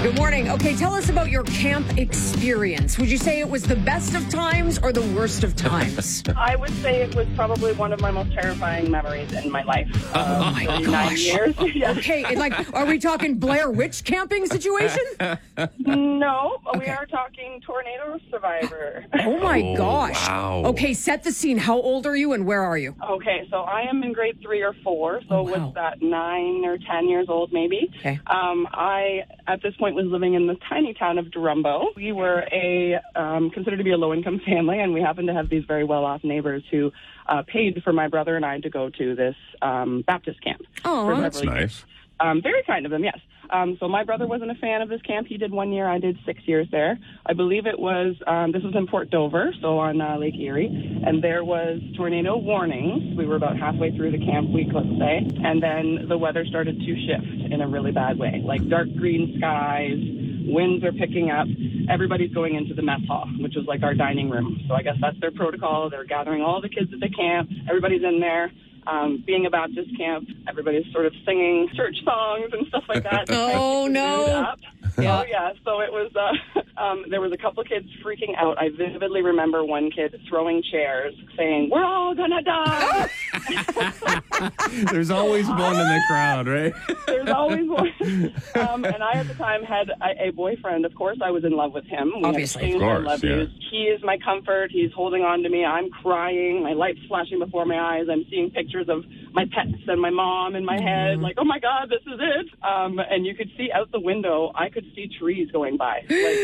Good morning. Okay, tell us about your camp experience. Would you say it was the best of times or the worst of times? I would say it was probably one of my most terrifying memories in my life. Oh my 9 gosh. years. Yes. Okay, and like, are we talking Blair Witch camping situation? No, we Okay. are talking tornado survivor. Oh my gosh. wow. Okay, set the scene. How old are you and where are you? Okay, so I am in grade 3 or 4, so Oh, wow. was that 9 or 10 years old maybe. Okay. I, at this point, was living in the tiny town of Durumbo. We were considered to be a low-income family, and we happened to have these very well-off neighbors who paid for my brother and I to go to this Baptist camp. Oh, for That's several years. nice. Very kind of them, yes. So my brother wasn't a fan of this camp. He did 1 year. I did 6 years there. I believe it was, this was in Port Dover, so on Lake Erie. And there was tornado warnings. We were about halfway through the camp week, let's say. And then the weather started to shift in a really bad way. Like dark green skies, winds are picking up. Everybody's going into the mess hall, which is like our dining room. So I guess that's their protocol. They're gathering all the kids at the camp. Everybody's in there. Being a Baptist camp, everybody's sort of singing church songs and stuff like that. Oh, no. Yeah. Oh, yeah. So it was, there was a couple of kids freaking out. I vividly remember one kid throwing chairs saying, "We're all gonna die." There's always one in the crowd, right? There's always one. And I, at the time, had a boyfriend. Of course, I was in love with him. We Obviously. had Of exchanged our course, love yeah. yous. He is my comfort. He's holding on to me. I'm crying. My light's flashing before my eyes. I'm seeing pictures of my pets and my mom in my head. Like, oh my God, this is it. And you could see out the window, I could see trees going by.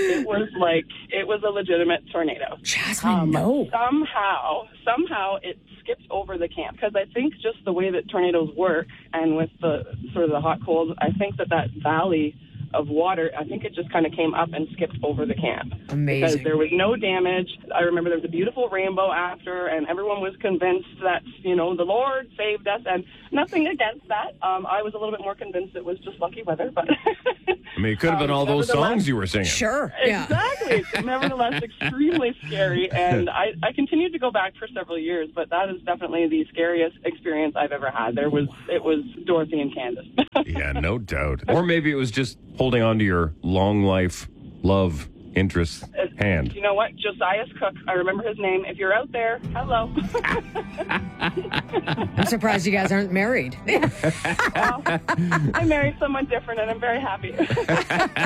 It was a legitimate tornado. Jasmine, no. Somehow it skipped over the camp, because I think just the way that tornadoes work, and with the sort of the hot cold, I think that valley of water, I think it just kind of came up and skipped over the camp. Amazing. Because there was no damage. I remember there was a beautiful rainbow after, and everyone was convinced that, the Lord saved us, and nothing against that. I was a little bit more convinced it was just lucky weather, but... I mean, it could have been all those songs you were singing. Sure. Yeah. Exactly. Nevertheless, extremely scary. And I continued to go back for several years, but that is definitely the scariest experience I've ever had. It was Dorothy and Candace. Yeah, no doubt. Or maybe it was just holding on to your long life love interest hand. You know what? Josiah's cook. I remember his name. If you're out there, hello. I'm surprised you guys aren't married. Well, I married someone different, and I'm very happy.